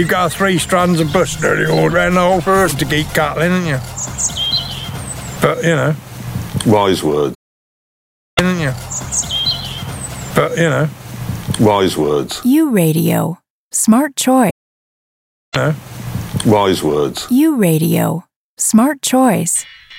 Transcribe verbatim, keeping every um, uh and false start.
You've got three strands of bush nearly all around the whole forest to keep cattling, haven't you? But, you know. Wise words. Haven't you? But, you know. Wise words. U Radio. Smart choice. You know. Wise words. U Radio. Smart choice.